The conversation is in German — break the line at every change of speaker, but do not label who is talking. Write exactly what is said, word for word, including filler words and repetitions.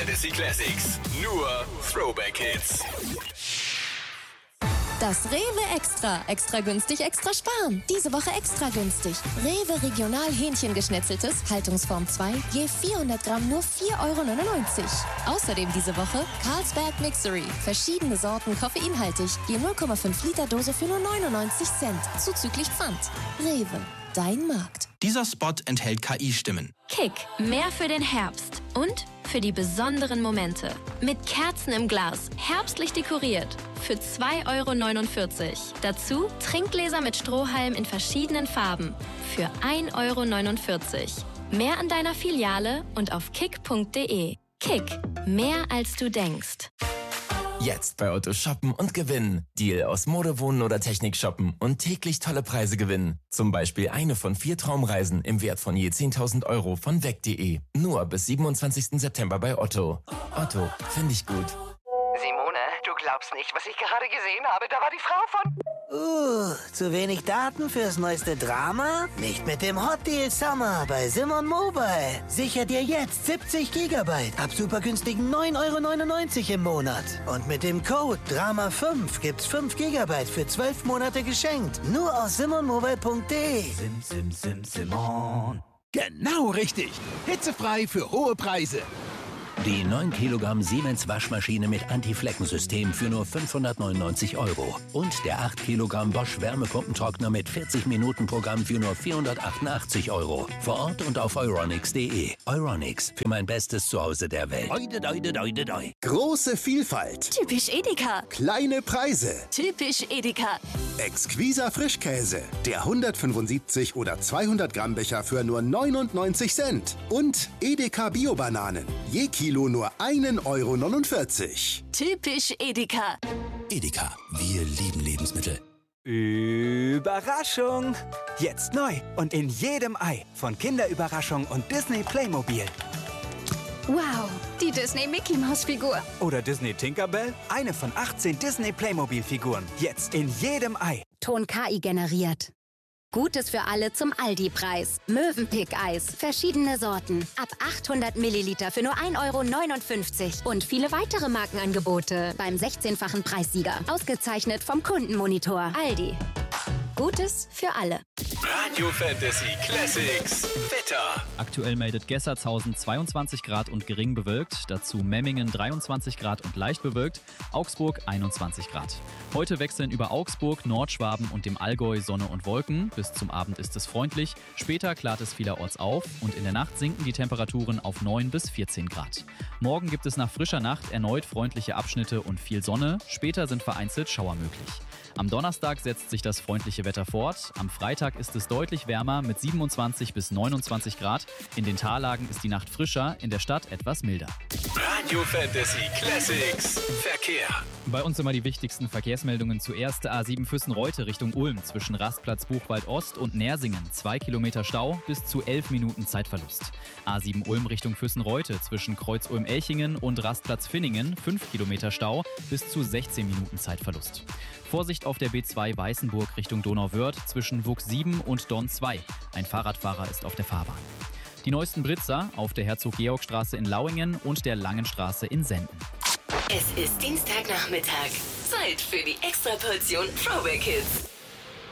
Fantasy Classics. Nur Throwback Hits.
Das Rewe Extra. Extra günstig, extra sparen. Diese Woche extra günstig. Rewe Regional Hähnchengeschnetzeltes, Haltungsform zwei, je vierhundert Gramm nur vier Euro neunundneunzig. Außerdem diese Woche Carlsberg Mixery. Verschiedene Sorten koffeinhaltig, je null Komma fünf Liter Dose für nur neunundneunzig Cent. Zuzüglich Pfand. Rewe, dein Markt.
Dieser Spot enthält K I-Stimmen.
Kick, mehr für den Herbst und für die besonderen Momente. Mit Kerzen im Glas, herbstlich dekoriert. Für zwei Euro neunundvierzig. Dazu Trinkgläser mit Strohhalm in verschiedenen Farben. Für ein Euro neunundvierzig. Mehr an deiner Filiale und auf kick punkt de. Kick, mehr als du denkst.
Jetzt bei Otto shoppen und gewinnen. Deal aus Mode, Wohnen oder Technik shoppen und täglich tolle Preise gewinnen. Zum Beispiel eine von vier Traumreisen im Wert von je zehntausend Euro von weg punkt de. Nur bis siebenundzwanzigsten September bei Otto. Otto, finde ich gut.
Simone, du glaubst nicht, was ich gerade gesehen habe. Da war die Frau von...
Uh, zu wenig Daten fürs neueste Drama? Nicht mit dem Hot Deal Summer bei Simon Mobile. Sicher dir jetzt siebzig Gigabyte ab super günstigen neun Euro neunundneunzig im Monat. Und mit dem Code Drama fünf gibt's fünf Gigabyte für zwölf Monate geschenkt. Nur aus simon mobile punkt de.
Sim, sim, sim, Simon. Genau richtig. Hitzefrei für hohe Preise.
Die neun Kilogramm Siemens Waschmaschine mit Anti-Flecken-System für nur fünfhundertneunundneunzig Euro. Und der acht Kilogramm Bosch Wärmepumpentrockner mit vierzig Minuten Programm für nur vierhundertachtundachtzig Euro. Vor Ort und auf euronics punkt de. Euronics, für mein bestes Zuhause der Welt.
Doi, doi, doi, doi, doi.
Große Vielfalt.
Typisch Edeka.
Kleine Preise.
Typisch Edeka.
Exquiser Frischkäse. Der hundertfünfundsiebzig oder zweihundert Gramm Becher für nur neunundneunzig Cent. Und Edeka Bio-Bananen. Je Kilo nur einen Euro neunundvierzig.
Typisch Edeka.
Edeka, wir lieben Lebensmittel.
Überraschung! Jetzt neu und in jedem Ei von Kinderüberraschung und Disney Playmobil.
Wow, die Disney Mickey Maus Figur.
Oder Disney Tinkerbell, eine von achtzehn Disney Playmobil Figuren. Jetzt in jedem Ei.
Ton K I generiert. Gutes für alle zum Aldi-Preis. Mövenpick-Eis. Verschiedene Sorten. Ab achthundert Milliliter für nur ein Euro neunundfünfzig. Und viele weitere Markenangebote beim sechzehnfachen Preissieger. Ausgezeichnet vom Kundenmonitor. Aldi. Gutes für alle.
Radio Fantasy Classics. Wetter.
Aktuell meldet Gessertshausen zweiundzwanzig Grad und gering bewölkt. Dazu Memmingen dreiundzwanzig Grad und leicht bewölkt. Augsburg einundzwanzig Grad. Heute wechseln über Augsburg, Nordschwaben und dem Allgäu Sonne und Wolken. Bis zum Abend ist es freundlich. Später klart es vielerorts auf und in der Nacht sinken die Temperaturen auf neun bis vierzehn Grad. Morgen gibt es nach frischer Nacht erneut freundliche Abschnitte und viel Sonne. Später sind vereinzelt Schauer möglich. Am Donnerstag setzt sich das freundliche Wetter fort. Am Freitag ist es deutlich wärmer mit siebenundzwanzig bis neunundzwanzig Grad. In den Tallagen ist die Nacht frischer, in der Stadt etwas milder.
Radio Fantasy Classics. Verkehr.
Bei uns immer die wichtigsten Verkehrsmeldungen. Zuerst A sieben Füssen-Reute Richtung Ulm zwischen Rastplatz Buchwald Ost und Nersingen. Zwei Kilometer Stau, bis zu elf Minuten Zeitverlust. A sieben Ulm Richtung Füssen-Reute zwischen Kreuz Ulm-Elchingen und Rastplatz Finningen. Fünf Kilometer Stau, bis zu sechzehn Minuten Zeitverlust. Vorsicht auf der B zwei Weißenburg Richtung Donauwörth zwischen Wuchs sieben und Don zwei. Ein Fahrradfahrer ist auf der Fahrbahn. Die neuesten Blitzer auf der Herzog-Georg-Straße in Lauingen und der Langenstraße in Senden.
Es ist Dienstagnachmittag. Zeit für die Extraportion Throwback Hits.